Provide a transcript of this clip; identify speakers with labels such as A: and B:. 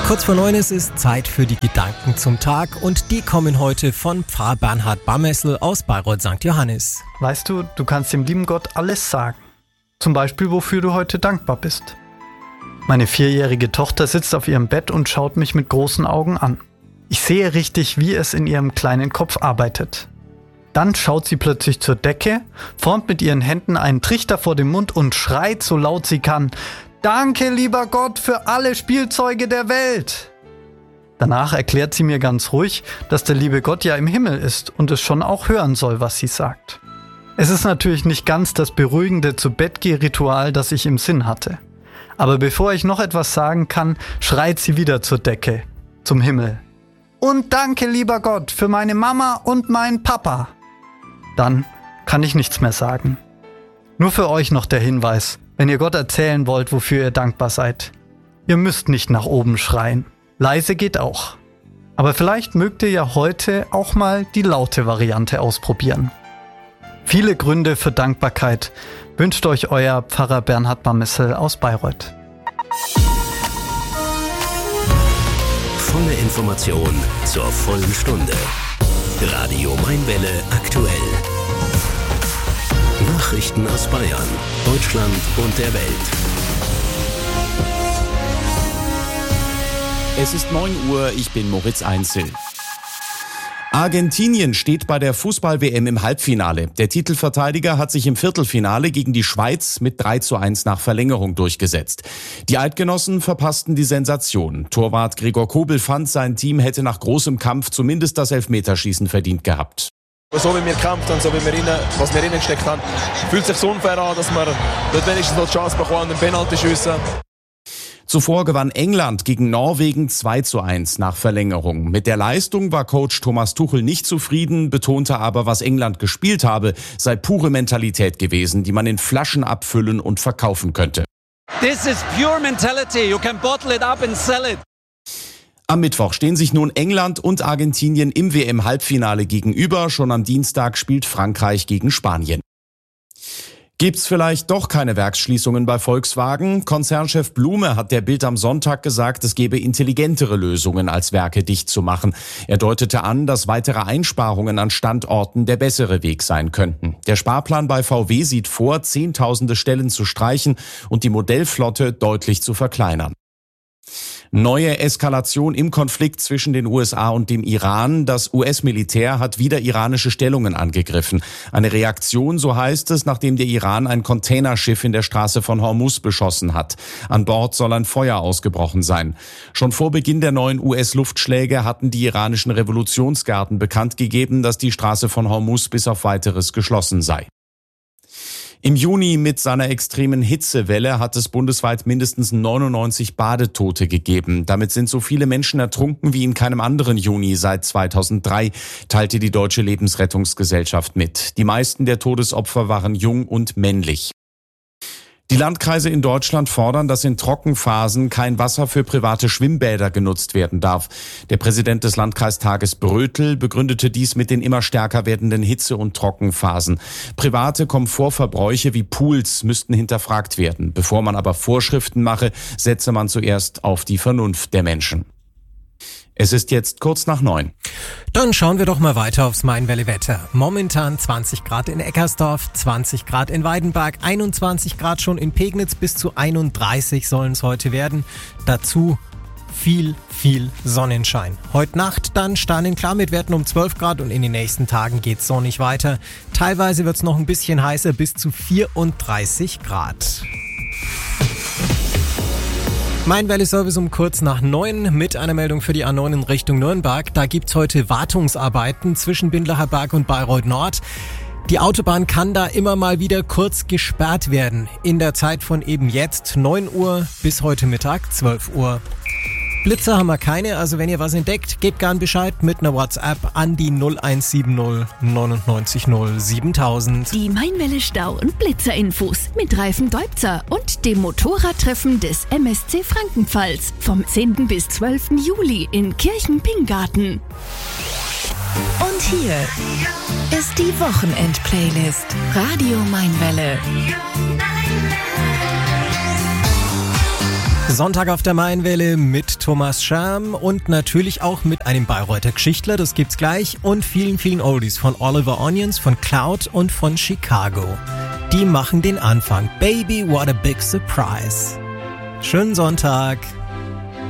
A: Kurz vor 9 ist es Zeit für die Gedanken zum Tag und die kommen heute von Pfarrer Bernhard Bamessel aus Bayreuth St. Johannes.
B: Weißt du, du kannst dem lieben Gott alles sagen. Zum Beispiel, wofür du heute dankbar bist. Meine 4-jährige Tochter sitzt auf ihrem Bett und schaut mich mit großen Augen an. Ich sehe richtig, wie es in ihrem kleinen Kopf arbeitet. Dann schaut sie plötzlich zur Decke, formt mit ihren Händen einen Trichter vor dem Mund und schreit so laut sie kann: Danke, lieber Gott, für alle Spielzeuge der Welt! Danach erklärt sie mir ganz ruhig, dass der liebe Gott ja im Himmel ist und es schon auch hören soll, was sie sagt. Es ist natürlich nicht ganz das beruhigende Zu-Bett-Geh-Ritual, das ich im Sinn hatte. Aber bevor ich noch etwas sagen kann, schreit sie wieder zur Decke, zum Himmel. Und danke, lieber Gott, für meine Mama und meinen Papa. Dann kann ich nichts mehr sagen. Nur für euch noch der Hinweis: Wenn ihr Gott erzählen wollt, wofür ihr dankbar seid, ihr müsst nicht nach oben schreien. Leise geht auch. Aber vielleicht mögt ihr ja heute auch mal die laute Variante ausprobieren. Viele Gründe für Dankbarkeit wünscht euch euer Pfarrer Bernhard Bamessel aus Bayreuth.
C: Volle Information zur vollen Stunde. Radio Mainwelle aktuell. Nachrichten aus Bayern, Deutschland und der Welt.
D: Es ist 9 Uhr, ich bin Moritz Einzel. Argentinien steht bei der Fußball-WM im Halbfinale. Der Titelverteidiger hat sich im Viertelfinale gegen die Schweiz mit 3:1 nach Verlängerung durchgesetzt. Die Eidgenossen verpassten die Sensation. Torwart Gregor Kobel fand, sein Team hätte nach großem Kampf zumindest das Elfmeterschießen verdient gehabt.
E: So wie wir gekämpft haben, so wie was wir reingesteckt haben, fühlt sich so unfair an, dass wir dort wenigstens noch die Chance bekommen, einen Penalty schiessen.
D: Zuvor gewann England gegen Norwegen 2:1 nach Verlängerung. Mit der Leistung war Coach Thomas Tuchel nicht zufrieden, betonte aber, was England gespielt habe, sei pure Mentalität gewesen, die man in Flaschen abfüllen und verkaufen könnte.
F: This is pure mentality. You can bottle it up and sell it.
D: Am Mittwoch stehen sich nun England und Argentinien im WM-Halbfinale gegenüber. Schon am Dienstag spielt Frankreich gegen Spanien. Gibt's vielleicht doch keine Werksschließungen bei Volkswagen? Konzernchef Blume hat der Bild am Sonntag gesagt, es gebe intelligentere Lösungen, als Werke dicht zu machen. Er deutete an, dass weitere Einsparungen an Standorten der bessere Weg sein könnten. Der Sparplan bei VW sieht vor, Zehntausende Stellen zu streichen und die Modellflotte deutlich zu verkleinern. Neue Eskalation im Konflikt zwischen den USA und dem Iran. Das US-Militär hat wieder iranische Stellungen angegriffen. Eine Reaktion, so heißt es, nachdem der Iran ein Containerschiff in der Straße von Hormuz beschossen hat. An Bord soll ein Feuer ausgebrochen sein. Schon vor Beginn der neuen US-Luftschläge hatten die iranischen Revolutionsgarden bekannt gegeben, dass die Straße von Hormuz bis auf Weiteres geschlossen sei. Im Juni mit seiner extremen Hitzewelle hat es bundesweit mindestens 99 Badetote gegeben. Damit sind so viele Menschen ertrunken wie in keinem anderen Juni seit 2003, teilte die Deutsche Lebensrettungsgesellschaft mit. Die meisten der Todesopfer waren jung und männlich. Die Landkreise in Deutschland fordern, dass in Trockenphasen kein Wasser für private Schwimmbäder genutzt werden darf. Der Präsident des Landkreistages Brötel begründete dies mit den immer stärker werdenden Hitze- und Trockenphasen. Private Komfortverbräuche wie Pools müssten hinterfragt werden. Bevor man aber Vorschriften mache, setze man zuerst auf die Vernunft der Menschen. Es ist jetzt kurz nach 9.
A: Dann schauen wir doch mal weiter aufs Mainwelle-Wetter. Momentan 20 Grad in Eckersdorf, 20 Grad in Weidenberg, 21 Grad schon in Pegnitz, bis zu 31 sollen es heute werden. Dazu viel Sonnenschein. Heute Nacht dann sterneklar mit Werten um 12 Grad und in den nächsten Tagen geht's sonnig weiter. Teilweise wird's noch ein bisschen heißer, bis zu 34 Grad. Mainwelle-Service um kurz nach 9 mit einer Meldung für die A9 in Richtung Nürnberg. Da gibt's heute Wartungsarbeiten zwischen Bindlacher Berg und Bayreuth Nord. Die Autobahn kann da immer mal wieder kurz gesperrt werden. In der Zeit von eben jetzt 9 Uhr bis heute Mittag 12 Uhr. Blitzer haben wir keine, also wenn ihr was entdeckt, gebt gern Bescheid mit einer WhatsApp an die 0170 99 0 7000.
G: Die Mainwelle Stau- und Blitzerinfos mit Reifen Deubzer und dem Motorradtreffen des MSC Frankenpfalz vom 10. bis 12. Juli in Kirchen-Pingarten. Und hier ist die Wochenend-Playlist. Radio Mainwelle.
A: Sonntag auf der Mainwelle mit Thomas Scham und natürlich auch mit einem Bayreuther Geschichtler, das gibt's gleich, und vielen, vielen Oldies von Oliver Onions, von Cloud und von Chicago. Die machen den Anfang. Baby, what a big surprise. Schönen Sonntag.